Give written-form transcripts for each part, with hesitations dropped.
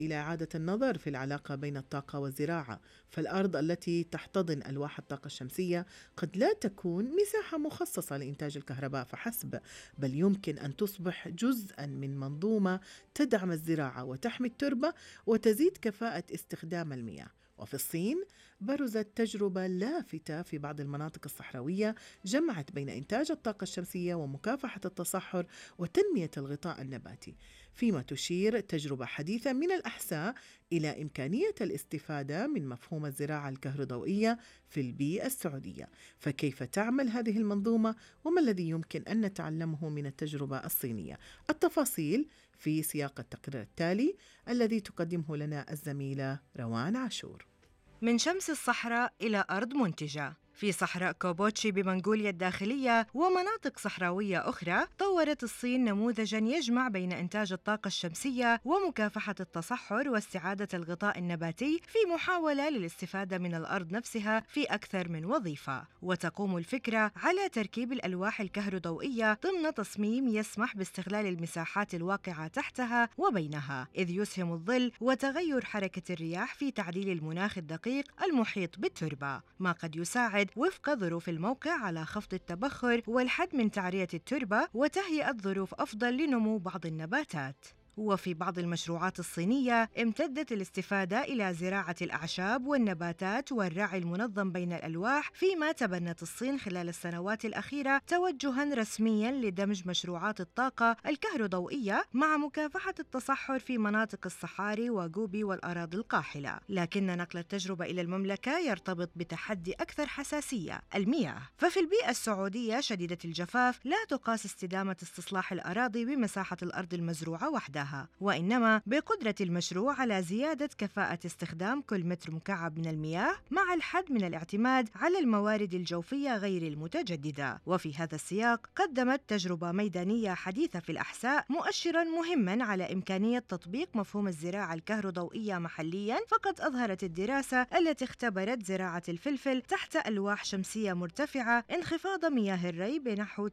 إلى إعادة النظر في العلاقة بين الطاقة والزراعة، فالأرض التي تحتضن ألواح الطاقة الشمسية قد لا تكون مساحة مخصصة لإنتاج الكهرباء فحسب، بل يمكن أن تصبح جزءاً من منظومة تدعم الزراعة وتحمي التربة وتزيد كفاءة استخدام المياه. وفي الصين برزت تجربة لافتة في بعض المناطق الصحراوية جمعت بين إنتاج الطاقة الشمسية ومكافحة التصحر وتنمية الغطاء النباتي، فيما تشير تجربة حديثة من الأحساء إلى إمكانية الاستفادة من مفهوم الزراعة الكهروضوئية في البيئة السعودية. فكيف تعمل هذه المنظومة وما الذي يمكن أن نتعلمه من التجربة الصينية؟ التفاصيل في سياق التقرير التالي الذي تقدمه لنا الزميلة روان عاشور. من شمس الصحراء إلى أرض منتجة. في صحراء كوبوتشي بمنغوليا الداخلية ومناطق صحراوية أخرى، طورت الصين نموذجاً يجمع بين إنتاج الطاقة الشمسية ومكافحة التصحر واستعادة الغطاء النباتي في محاولة للاستفادة من الأرض نفسها في أكثر من وظيفة. وتقوم الفكرة على تركيب الألواح الكهروضوئية ضمن تصميم يسمح باستغلال المساحات الواقعة تحتها وبينها، إذ يسهم الظل وتغير حركة الرياح في تعديل المناخ الدقيق المحيط بالتربة، ما قد يساعد وفق ظروف الموقع على خفض التبخر والحد من تعرية التربة وتهيئة ظروف أفضل لنمو بعض النباتات. وفي بعض المشروعات الصينية امتدت الاستفادة إلى زراعة الأعشاب والنباتات والرعي المنظم بين الألواح، فيما تبنت الصين خلال السنوات الأخيرة توجهاً رسمياً لدمج مشروعات الطاقة الكهروضوئية مع مكافحة التصحر في مناطق الصحاري وجوبي والأراضي القاحلة. لكن نقل التجربة إلى المملكة يرتبط بتحدي أكثر حساسية: المياه. ففي البيئة السعودية شديدة الجفاف لا تقاس استدامة استصلاح الأراضي بمساحة الأرض المزروعة وحدها، وإنما بقدرة المشروع على زيادة كفاءة استخدام كل متر مكعب من المياه مع الحد من الاعتماد على الموارد الجوفية غير المتجددة. وفي هذا السياق قدمت تجربة ميدانية حديثة في الأحساء مؤشراً مهماً على إمكانية تطبيق مفهوم الزراعة الكهروضوئية محلياً، فقد أظهرت الدراسة التي اختبرت زراعة الفلفل تحت ألواح شمسية مرتفعة انخفاض مياه الري بنحو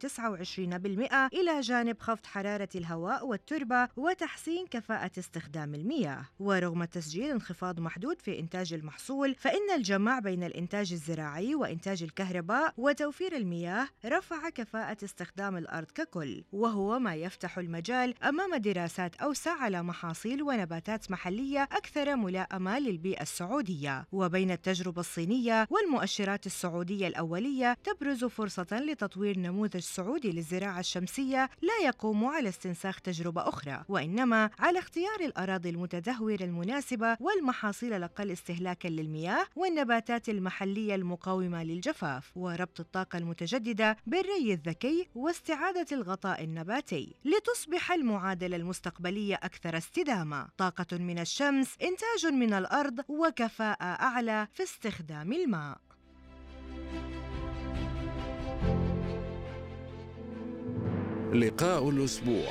29% إلى جانب خفض حرارة الهواء والتربة وتحسين كفاءة استخدام المياه. ورغم تسجيل انخفاض محدود في إنتاج المحصول، فإن الجمع بين الإنتاج الزراعي وإنتاج الكهرباء وتوفير المياه رفع كفاءة استخدام الأرض ككل، وهو ما يفتح المجال أمام دراسات أوسع على محاصيل ونباتات محلية أكثر ملائمة للبيئة السعودية. وبين التجربة الصينية والمؤشرات السعودية الأولية تبرز فرصة لتطوير نموذج سعودي للزراعة الشمسية لا يقوم على استنساخ تجربة أخرى، وإنما على اختيار الأراضي المتدهورة المناسبة والمحاصيل الأقل استهلاكاً للمياه والنباتات المحلية المقاومة للجفاف، وربط الطاقة المتجددة بالري الذكي واستعادة الغطاء النباتي، لتصبح المعادلة المستقبلية أكثر استدامة: طاقة من الشمس، إنتاج من الأرض، وكفاءة أعلى في استخدام الماء. لقاء الأسبوع.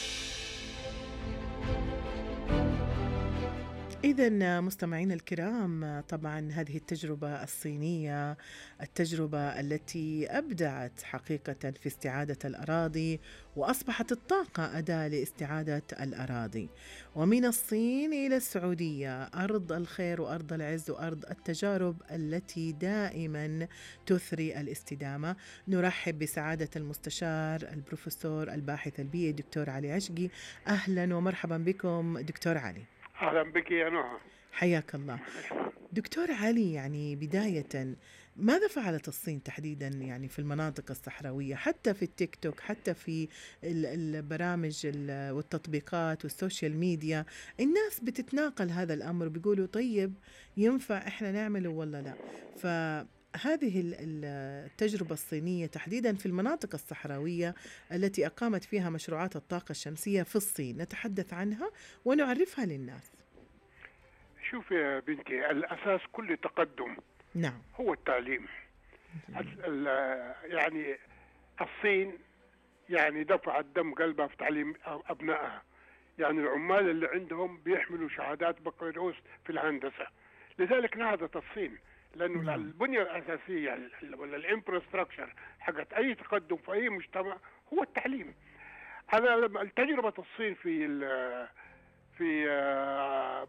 إذن مستمعين الكرام، طبعا هذه التجربة الصينية، التجربة التي أبدعت حقيقة في استعادة الأراضي وأصبحت الطاقة أداة لاستعادة الأراضي. ومن الصين إلى السعودية، أرض الخير وأرض العز وأرض التجارب التي دائما تثري الاستدامة. نرحب بسعادة المستشار البروفيسور الباحث البيئي دكتور علي عشقي. أهلا ومرحبا بكم دكتور علي. أهلا بك يا نهى، حياك الله. دكتور علي، يعني بداية ماذا فعلت الصين تحديدا يعني في المناطق الصحراوية، حتى في التيك توك، حتى في البرامج والتطبيقات والسوشيال ميديا؟ الناس بتتناقل هذا الأمر، بيقولوا طيب ينفع إحنا نعمله ولا لا؟ فهذه التجربة الصينية تحديدا في المناطق الصحراوية التي أقامت فيها مشروعات الطاقة الشمسية في الصين، نتحدث عنها ونعرفها للناس. شوف يا بنتي، الأساس كل تقدم نعم هو التعليم. يعني الصين يعني دفعت دم قلبها في تعليم أبنائها. يعني العمال اللي عندهم بيحملوا شهادات بكالوريوس في الهندسة، لذلك نهضت الصين، لأنه البنية الأساسية ولا الانفراستراكشر حقت أي تقدم في أي مجتمع هو التعليم. هذا تجربة الصين في في